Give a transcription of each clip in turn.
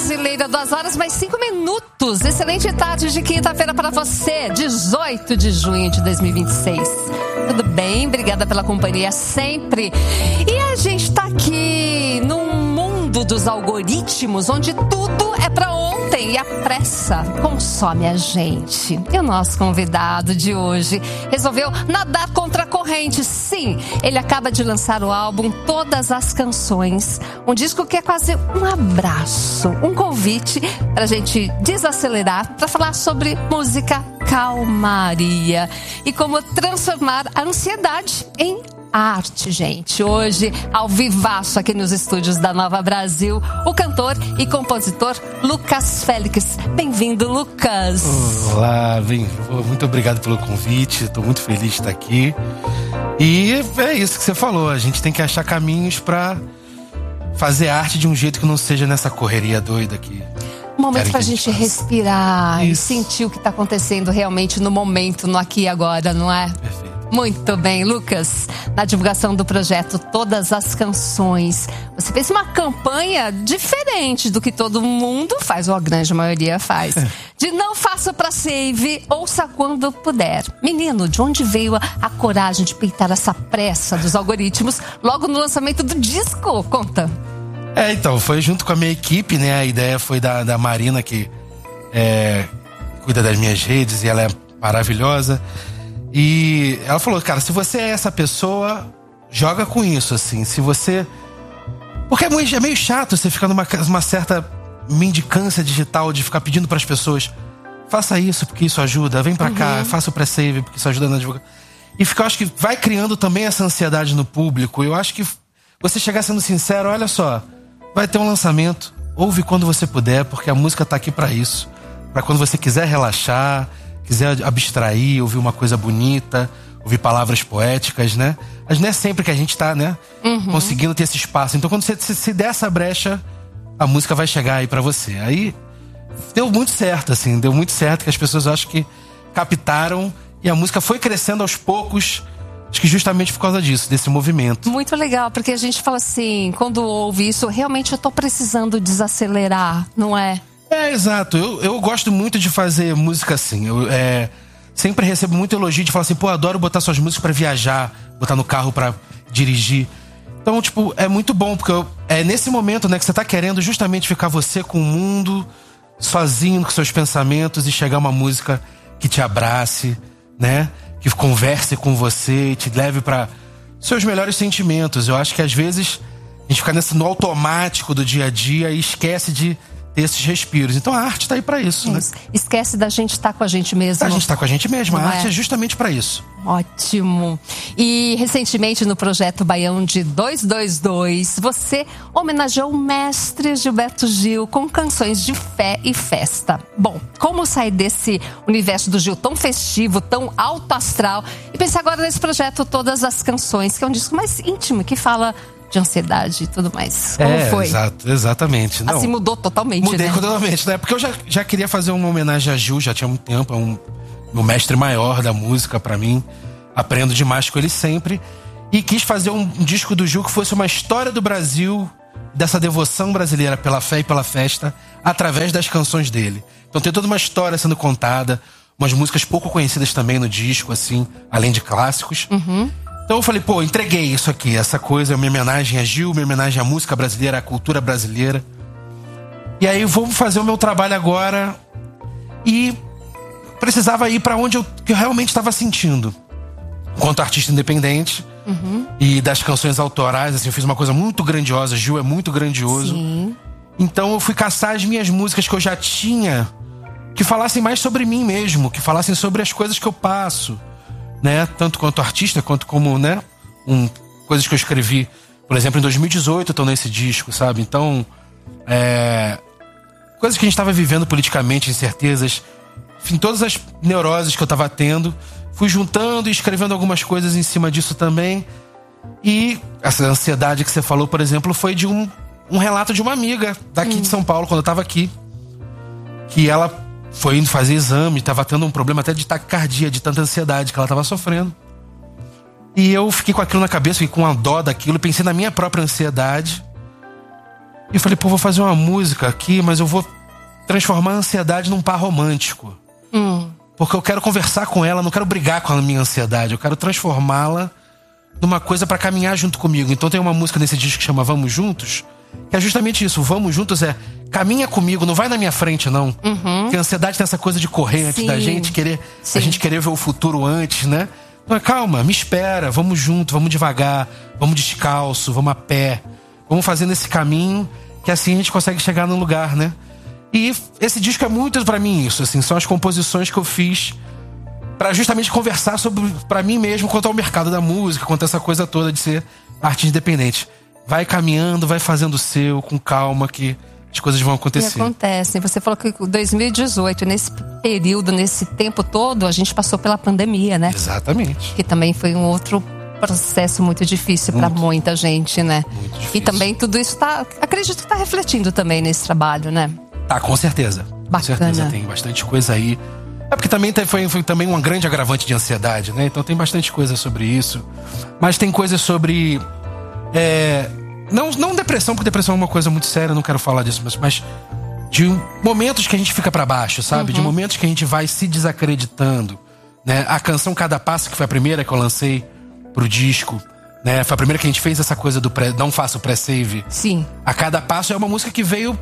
Brasileira, 2h mais 5. Excelente tarde de quinta-feira para você, 18 de junho de 2026. Tudo bem? Obrigada pela companhia sempre. E a gente tá aqui num mundo dos algoritmos, onde tudo é para ontem e a pressa consome a gente. E o nosso convidado de hoje resolveu nadar contra a corrente. Sim, ele acaba de lançar o álbum Todas as Canções, um disco que é quase um abraço, um convite pra gente desacelerar, pra falar sobre música, calmaria e como transformar a ansiedade em arte, gente. Hoje, ao vivaço aqui nos estúdios da Nova Brasil, o cantor e compositor Lucas Félix. Bem-vindo, Lucas. Olá, muito obrigado pelo convite. Estou muito feliz de estar aqui. E é isso que você falou, a gente tem que achar caminhos para fazer arte de um jeito que não seja nessa correria doida aqui. Um momento pra gente respirar e sentir o que tá acontecendo realmente no momento, no aqui e agora, não é? Perfeito. Muito bem, Lucas. Na divulgação do projeto Todas as Canções, você fez uma campanha diferente do que todo mundo faz, ou a grande maioria faz. De não faça pra save, ouça quando puder. Menino, de onde veio a coragem de peitar essa pressa dos algoritmos logo no lançamento do disco? Conta. Então, foi junto com a minha equipe, né? A ideia foi da Marina, que cuida das minhas redes, e ela é maravilhosa. E ela falou, cara, se você é essa pessoa, joga com isso, assim. Se você... Porque é meio chato você ficar numa certa mendicância digital de ficar pedindo pras pessoas, faça isso porque isso ajuda, vem pra cá, faça o pré-save porque isso ajuda na divulgação. E eu acho que vai criando também essa ansiedade no público. Eu acho que você chegar sendo sincero, olha só, vai ter um lançamento, ouve quando você puder, porque a música tá aqui pra isso. Pra quando você quiser relaxar, quiser abstrair, ouvir uma coisa bonita, ouvir palavras poéticas, né? Mas não é sempre que a gente tá, né, conseguindo ter esse espaço. Então quando você se der essa brecha, a música vai chegar aí pra você. Aí deu muito certo, assim, deu muito certo, que as pessoas acho que captaram e a música foi crescendo aos poucos. Acho que justamente por causa disso, desse movimento. Muito legal, porque a gente fala assim, quando ouve isso, realmente eu tô precisando desacelerar, não é? Exato. Eu gosto muito de fazer música assim. Eu sempre recebo muito elogio de falar assim, pô, adoro botar suas músicas pra viajar, botar no carro pra dirigir. Então, tipo, é muito bom, porque é nesse momento, né, que você tá querendo justamente ficar você com o mundo, sozinho com seus pensamentos, e chegar uma música que te abrace, né? Que converse com você e te leve para seus melhores sentimentos. Eu acho que às vezes a gente fica no automático do dia a dia e esquece de ter esses respiros. Então a arte tá aí para isso, né? Esquece da gente estar com a gente mesmo. A gente tá com a gente mesmo. Não a arte é justamente para isso. Ótimo. E recentemente no projeto Baião de 222, você homenageou o mestre Gilberto Gil com canções de fé e festa. Bom, como sair desse universo do Gil tão festivo, tão alto astral, e pensar agora nesse projeto Todas as Canções, que é um disco mais íntimo, que fala de ansiedade e tudo mais. Como foi? Exatamente. Não, assim mudou totalmente, Mudei totalmente, né? Porque eu já queria fazer uma homenagem a Gil, já tinha muito tempo, é meu mestre maior da música pra mim. Aprendo demais com ele sempre. E quis fazer um disco do Gil que fosse uma história do Brasil, dessa devoção brasileira pela fé e pela festa, através das canções dele. Então tem toda uma história sendo contada, umas músicas pouco conhecidas também no disco, assim, além de clássicos. Então eu falei, pô, entreguei isso aqui, essa coisa, minha homenagem a Gil, minha homenagem à música brasileira, à cultura brasileira. E aí vou fazer o meu trabalho agora e precisava ir pra onde que eu realmente estava sentindo. Enquanto artista independente e das canções autorais, assim, eu fiz uma coisa muito grandiosa, Gil é muito grandioso. Sim. Então eu fui caçar as minhas músicas que eu já tinha, que falassem mais sobre mim mesmo, que falassem sobre as coisas que eu passo, né? Tanto quanto artista, quanto como, né? Coisas que eu escrevi, por exemplo, em 2018 estão nesse disco, sabe? Então, coisas que a gente estava vivendo politicamente, incertezas, enfim, todas as neuroses que eu estava tendo, fui juntando e escrevendo algumas coisas em cima disso também. E essa ansiedade que você falou, por exemplo, foi de um relato de uma amiga daqui de São Paulo, quando eu estava aqui, que ela foi indo fazer exame, estava tendo um problema até de taquicardia, de tanta ansiedade que ela estava sofrendo. E eu fiquei com aquilo na cabeça, fiquei com uma dó daquilo, pensei na minha própria ansiedade. E eu falei, pô, vou fazer uma música aqui, mas eu vou transformar a ansiedade num par romântico. Porque eu quero conversar com ela, não quero brigar com a minha ansiedade. Eu quero transformá-la numa coisa pra caminhar junto comigo. Então tem uma música nesse disco que chama Vamos Juntos, que é justamente isso. Vamos Juntos é, caminha comigo, não vai na minha frente, não. Porque a ansiedade tem essa coisa de correr antes da gente, a gente querer ver o futuro antes, né? Então, calma, me espera, vamos junto, vamos devagar, vamos descalço, vamos a pé. Vamos fazendo esse caminho, que assim a gente consegue chegar no lugar, né? E esse disco é muito pra mim isso, assim, são as composições que eu fiz pra justamente conversar sobre, pra mim mesmo, quanto ao mercado da música, quanto a essa coisa toda de ser artista independente. Vai caminhando, vai fazendo o seu, com calma, que as coisas vão acontecer. E acontecem. Você falou que 2018, nesse período, nesse tempo todo, a gente passou pela pandemia, né? Exatamente. Que também foi um outro processo muito difícil para muita gente, né? Muito difícil. E também tudo isso acredito que tá refletindo também nesse trabalho, né? Tá, com certeza. Bacana. Com certeza, tem bastante coisa aí. É porque também foi também um grande agravante de ansiedade, né? Então tem bastante coisa sobre isso. Mas tem coisas sobre... Não depressão, porque depressão é uma coisa muito séria, não quero falar disso, mas de momentos que a gente fica pra baixo, sabe? De momentos que a gente vai se desacreditando, né? A canção Cada Passo, que foi a primeira que eu lancei pro disco, né? Foi a primeira que a gente fez essa coisa do não faça o pré-save. Sim. A Cada Passo é uma música que veio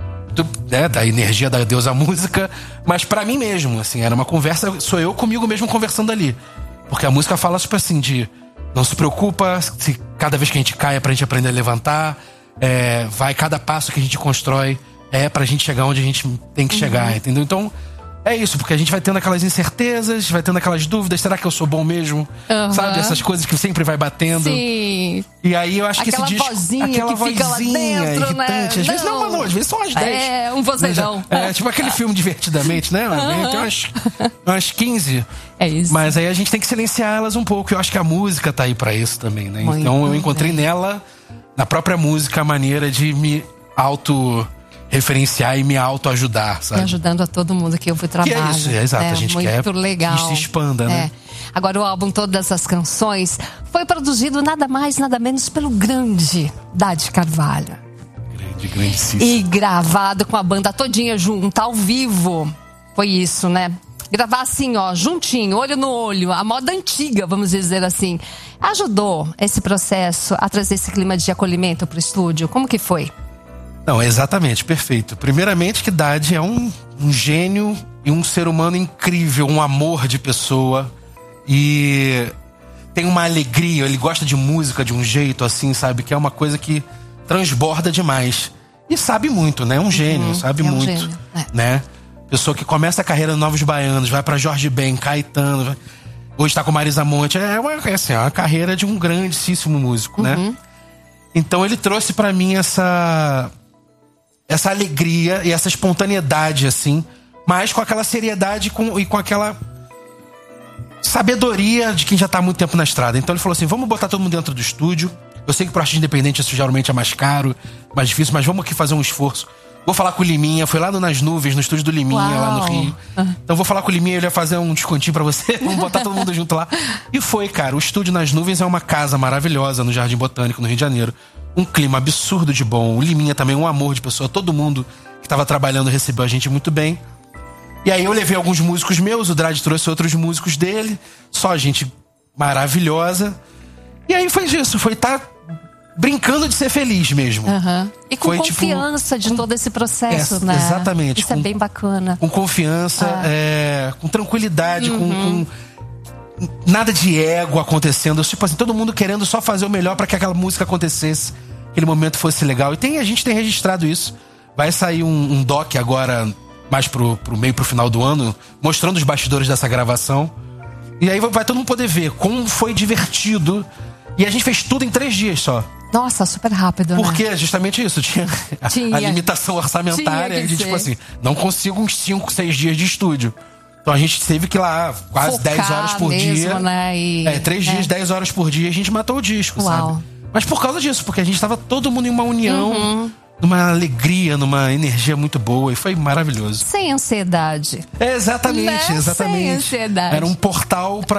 da energia da deusa música, mas pra mim mesmo, assim, era uma conversa, sou eu comigo mesmo conversando ali. Porque a música fala, tipo assim, de não se preocupa, se cada vez que a gente cai é pra gente aprender a levantar, vai cada passo que a gente constrói pra gente chegar onde a gente tem que chegar, entendeu? Então, é isso, porque a gente vai tendo aquelas incertezas, vai tendo aquelas dúvidas, será que eu sou bom mesmo? Sabe, essas coisas que sempre vai batendo. Sim. E aí eu acho que aquela esse disco... vozinha aquela que fica vozinha lá dentro, irritante, né? às vezes não uma voz, às vezes são umas 10. Um vozeirão. Tipo aquele filme Divertidamente, né? Tem umas 15. É isso. Mas aí a gente tem que silenciar elas um pouco. Eu acho que a música tá aí pra isso também, né? Muito então eu encontrei nela, na própria música, a maneira de me auto-referenciar e me auto-ajudar, sabe? E ajudando a todo mundo que ouve o trabalho. Que é isso, exato. A gente muito quer legal. que se expanda, né? Agora o álbum Todas as Canções foi produzido nada mais, nada menos pelo grande Dade Carvalho. Grandíssimo. E gravado com a banda todinha junto, ao vivo. Foi isso, né? Gravar assim, ó, juntinho, olho no olho, a moda antiga, vamos dizer assim. Ajudou esse processo a trazer esse clima de acolhimento pro estúdio? Como que foi? Não, exatamente, perfeito. Primeiramente que Dade é um gênio e um ser humano incrível, um amor de pessoa. E tem uma alegria, ele gosta de música de um jeito assim, sabe? Que é uma coisa que transborda demais. E sabe muito, né? É um gênio, sabe muito, gênio, né? Pessoa que começa a carreira no Novos Baianos, vai pra Jorge Ben, Caetano, hoje tá com Marisa Monte. É uma carreira de um grandíssimo músico, né? Então ele trouxe pra mim essa alegria e essa espontaneidade, assim, mas com aquela seriedade e com aquela sabedoria de quem já tá há muito tempo na estrada. Então ele falou assim, vamos botar todo mundo dentro do estúdio. Eu sei que pro artista independente isso geralmente é mais caro, mais difícil, mas vamos aqui fazer um esforço. Vou falar com o Liminha, foi lá no Nas Nuvens, no estúdio do Liminha, lá no Rio. Então vou falar com o Liminha, ele vai fazer um descontinho pra você. Vamos botar todo mundo junto lá. E foi, cara, o estúdio Nas Nuvens é uma casa maravilhosa no Jardim Botânico, no Rio de Janeiro. Um clima absurdo de bom. O Liminha também, um amor de pessoa. Todo mundo que tava trabalhando recebeu a gente muito bem. E aí eu levei alguns músicos meus, o Drade trouxe outros músicos dele. Só gente maravilhosa. E aí foi isso, foi estar brincando de ser feliz mesmo. E com foi, confiança de todo esse processo, né? Exatamente. Isso é bem bacana. Com confiança, com tranquilidade, com nada de ego acontecendo. Tipo assim, todo mundo querendo só fazer o melhor para que aquela música acontecesse, aquele momento fosse legal. E a gente tem registrado isso. Vai sair um doc agora, mais pro meio, pro final do ano, mostrando os bastidores dessa gravação. E aí vai todo mundo poder ver como foi divertido. E a gente fez tudo em 3 dias só. Nossa, super rápido, né? Porque justamente isso, tinha a limitação orçamentária. De tipo assim, não consigo uns 5, 6 dias de estúdio. Então a gente teve que ir lá quase focar 10 horas por mesmo, dia. Né? 3 dias, 10 horas por dia, a gente matou o disco, sabe? Mas por causa disso, porque a gente tava todo mundo em uma união, numa alegria, numa energia muito boa. E foi maravilhoso. Sem ansiedade. Exatamente. Sem ansiedade. Era um portal pra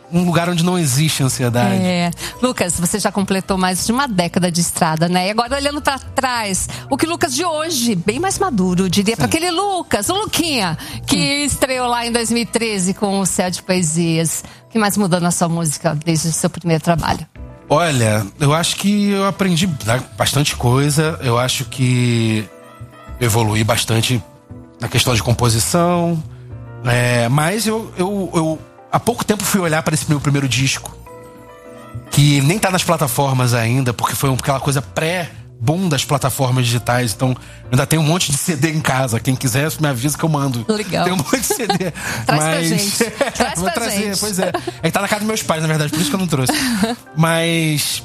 um lugar onde não existe ansiedade. Lucas, você já completou mais de uma década de estrada, né? E agora, olhando pra trás, o que o Lucas de hoje, bem mais maduro, diria para aquele Lucas, o Luquinha, que estreou lá em 2013 com o Céu de Poesias. O que mais mudou na sua música desde o seu primeiro trabalho? Olha, eu acho que eu aprendi bastante coisa. Eu acho que eu evoluí bastante na questão de composição. Mas eu há pouco tempo fui olhar para esse meu primeiro disco, que nem tá nas plataformas ainda, porque foi aquela coisa pré-boom das plataformas digitais. Então, eu ainda tenho um monte de CD em casa. Quem quiser, me avisa que eu mando. Legal. Tem um monte de CD. Traz pra gente. Vou trazer, gente. Pois é. Tá na casa dos meus pais, na verdade, por isso que eu não trouxe. Mas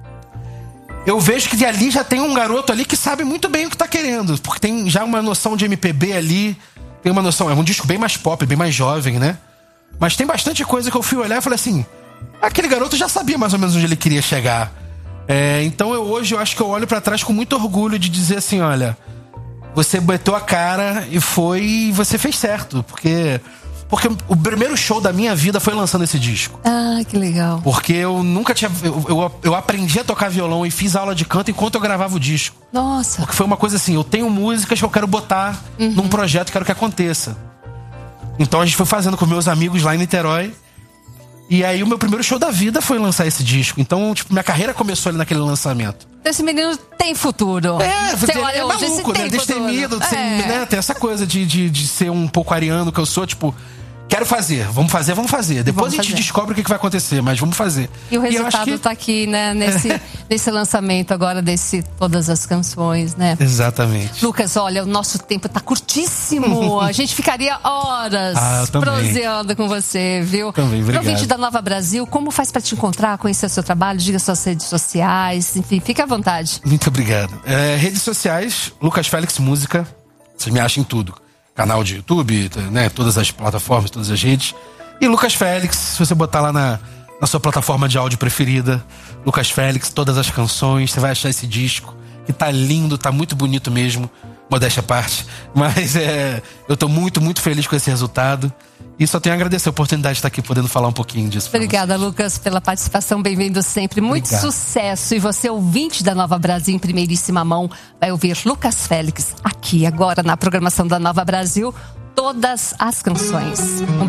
eu vejo que ali já tem um garoto ali que sabe muito bem o que tá querendo. Porque tem já uma noção de MPB ali. Tem uma noção, é um disco bem mais pop, bem mais jovem, né? Mas tem bastante coisa que eu fui olhar e falei assim, aquele garoto já sabia mais ou menos onde ele queria chegar. Então hoje eu acho que eu olho pra trás com muito orgulho de dizer assim, olha, você bateu a cara e você fez certo. Porque o primeiro show da minha vida foi lançando esse disco. Ah, que legal. Porque eu nunca tinha... Eu aprendi a tocar violão e fiz aula de canto enquanto eu gravava o disco. Nossa. Porque foi uma coisa assim, eu tenho músicas que eu quero botar num projeto, quero que aconteça. Então a gente foi fazendo com meus amigos lá em Niterói. E aí o meu primeiro show da vida foi lançar esse disco. Então, minha carreira começou ali naquele lançamento. Esse menino tem futuro. Você olha hoje, maluco, né? Destemido, né? Tem essa coisa de ser um pouco ariano que eu sou, quero fazer, vamos fazer. Depois a gente descobre o que vai acontecer, mas vamos fazer. E o resultado tá aqui, né? Nesse lançamento agora todas as canções, né? Exatamente. Lucas, olha, o nosso tempo tá curtíssimo. A gente ficaria horas proseando com você, viu? Também, obrigado. Pro vídeo da Nova Brasil, como faz pra te encontrar, conhecer o seu trabalho? Diga suas redes sociais, enfim, fique à vontade. Muito obrigado. Redes sociais, Lucas Félix Música. Vocês me acham em tudo. Canal de YouTube, né? Todas as plataformas, todas as redes. E Lucas Félix, se você botar lá na sua plataforma de áudio preferida, Lucas Félix, todas as canções, você vai achar esse disco, que tá lindo, tá muito bonito mesmo, modéstia à parte. Mas eu tô muito, muito feliz com esse resultado. E só tenho a agradecer a oportunidade de estar aqui podendo falar um pouquinho disso. Obrigada, Lucas, pela participação. Bem-vindo sempre. Muito sucesso. E você, ouvinte da Nova Brasil, em primeiríssima mão, vai ouvir Lucas Félix aqui, agora, na programação da Nova Brasil, todas as canções.